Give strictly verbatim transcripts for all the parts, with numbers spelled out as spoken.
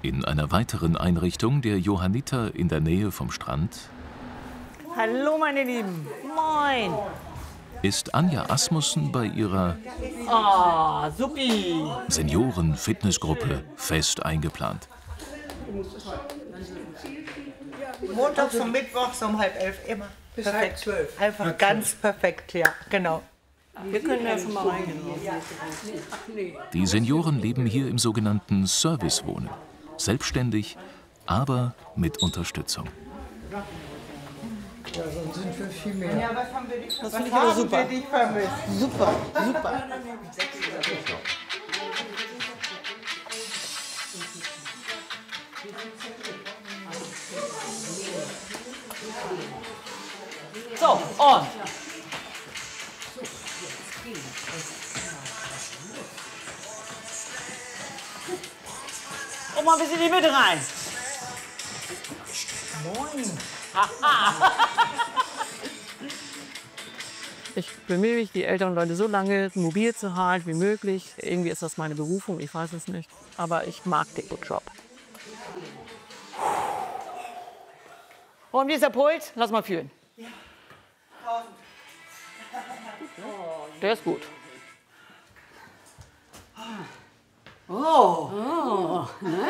In einer weiteren Einrichtung der Johanniter in der Nähe vom Strand Hallo, meine Lieben. Moin. ist Anja Asmussen bei ihrer Ah, supi. Senioren-Fitnessgruppe fest eingeplant. Montags und Mittwochs um halb elf immer. Bis halb zwölf. Einfach ganz perfekt, ja, genau. Wir können ja schon mal reingehen. Die Senioren leben hier im sogenannten Servicewohnen. Selbstständig, aber mit Unterstützung. Ja, sonst sind wir viel mehr. Ja, was haben wir dich, Das was finde ich aber haben super. wir dich vermisst? Super, super. So, und. Und mal ein bisschen in die Mitte rein. Moin. Ich bemühe mich, die älteren Leute so lange mobil zu halten wie möglich. Irgendwie ist das meine Berufung, ich weiß es nicht. Aber ich mag den Job. Und wie ist der Puls? Lass mal fühlen. Der ist gut. Oh. Oh. Ne?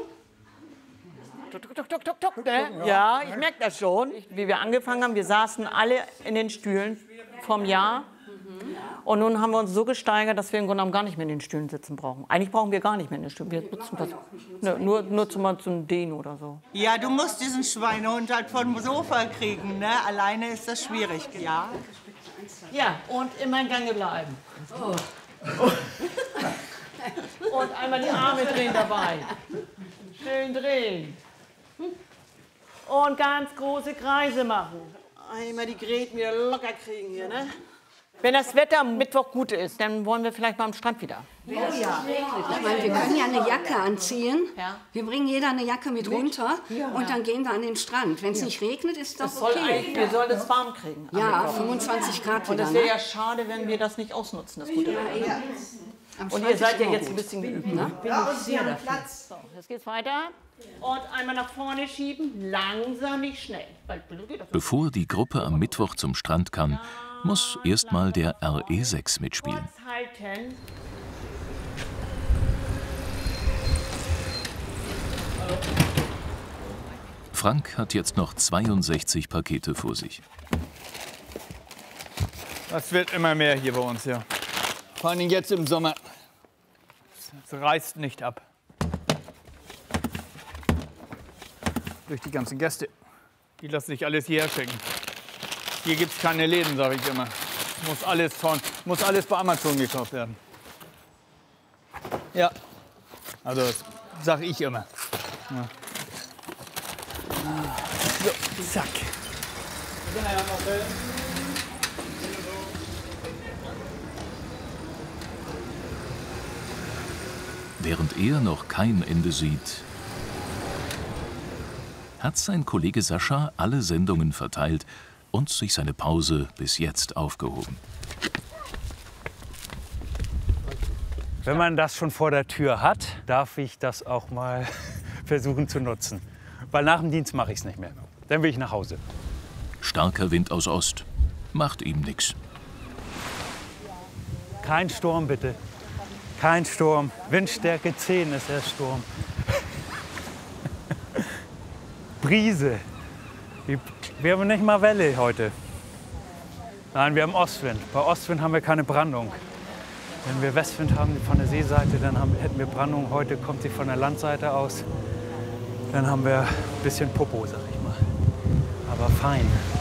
Tuk, tuk, tuk, tuk, tuk, ne? Ja, ich merke das schon. Wie wir angefangen haben, wir saßen alle in den Stühlen vom Jahr. Und nun haben wir uns so gesteigert, dass wir im Grunde genommen gar nicht mehr in den Stühlen sitzen brauchen. Eigentlich brauchen wir gar nicht mehr in den Stühlen. Wir nutzen das ne, nur, nur zum, zum Dehnen oder so. Ja, du musst diesen Schweinehund halt vom Sofa kriegen, ne? Alleine ist das schwierig, ja? Ja, und immer in Gange bleiben. Oh. Und einmal die Arme drehen dabei. Schön drehen. Und ganz große Kreise machen. Einmal die Gräten wieder locker kriegen hier, ne? Wenn das Wetter am Mittwoch gut ist, dann wollen wir vielleicht mal am Strand wieder. Oh ja. Ich meine, wir können ja eine Jacke anziehen. Ja. Wir bringen jeder eine Jacke mit runter und dann gehen wir an den Strand. Wenn es nicht regnet, ist das Das soll okay. eigentlich, wir sollen es warm kriegen. am Ja, Mittwoch. fünfundzwanzig Grad Und wieder. es wäre Ne? ja schade, wenn wir das nicht ausnutzen, das gute Wetter. Am Und Strand ihr ist seid ja immer jetzt ein gut. bisschen geübt, ne? So, jetzt geht's weiter. Und einmal nach vorne schieben, langsam, nicht schnell. Weil Bevor die Gruppe am Mittwoch zum Strand kann, muss erstmal der R E sechs mitspielen. kurz halten. Frank hat jetzt noch zweiundsechzig Pakete vor sich. Das wird immer mehr hier bei uns, ja. Vor allem jetzt im Sommer. Es reißt nicht ab. Durch die ganzen Gäste. Die lassen sich alles hierher schicken. Hier gibt es keine Läden, sage ich immer. Muss alles, von, muss alles bei Amazon gekauft werden. Ja, also das sage ich immer. Ja. So, zack. Während er noch kein Ende sieht, hat sein Kollege Sascha alle Sendungen verteilt und sich seine Pause bis jetzt aufgehoben. Wenn man das schon vor der Tür hat, darf ich das auch mal versuchen zu nutzen. Weil nach dem Dienst mache ich es nicht mehr. Dann will ich nach Hause. Starker Wind aus Ost macht ihm nichts. Kein Sturm, bitte. Kein Sturm. Windstärke zehn ist der Sturm. Brise. Wir haben nicht mal Welle heute. Nein, wir haben Ostwind. Bei Ostwind haben wir keine Brandung. Wenn wir Westwind haben von der Seeseite, dann haben, hätten wir Brandung. Heute kommt sie von der Landseite aus. Dann haben wir ein bisschen Popo, sag ich mal. Aber fein.